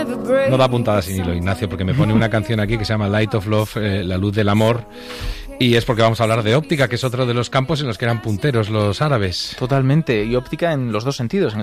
No da puntada sin hilo, Ignacio, porque me pone una canción aquí que se llama Light of Love, La luz del amor, y es porque vamos a hablar de óptica, que es otro de los campos en los que eran punteros los árabes. Totalmente, y óptica en los dos sentidos, en